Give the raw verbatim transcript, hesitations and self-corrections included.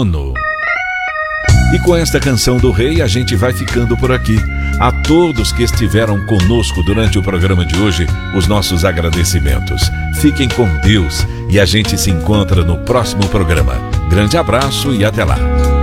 E com esta canção do Rei a gente vai ficando por aqui. A todos que estiveram conosco durante o programa de hoje, os nossos agradecimentos. Fiquem com Deus e a gente se encontra no próximo programa. Grande abraço e até lá.